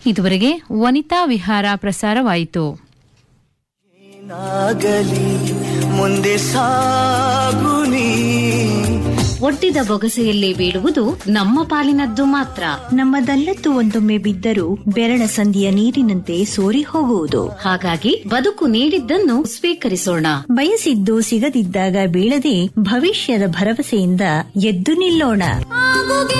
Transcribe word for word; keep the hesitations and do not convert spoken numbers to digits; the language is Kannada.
ಇದುವರೆಗೆ ವನಿತಾ ವಿಹಾರ ಪ್ರಸಾರವಾಯಿತು. ಮುಂದೆ ಸಾಗುನಿ ಒಡ್ಡಿದ ಬೊಗಸೆಯಲ್ಲಿ ಬೀಳುವುದು ನಮ್ಮ ಪಾಲಿನದ್ದು ಮಾತ್ರ. ನಮ್ಮದಲ್ಲದ್ದು ಒಂದೊಮ್ಮೆ ಬಿದ್ದರೂ ಬೆರಳ ಸಂಧಿಯ ನೀರಿನಂತೆ ಸೋರಿ ಹೋಗುವುದು. ಹಾಗಾಗಿ ಬದುಕು ನೀಡಿದ್ದನ್ನು ಸ್ವೀಕರಿಸೋಣ. ಬಯಸಿದ್ದು ಸಿಗದಿದ್ದಾಗ ಬೀಳದೆ ಭವಿಷ್ಯದ ಭರವಸೆಯಿಂದ ಎದ್ದು ನಿಲ್ಲೋಣ.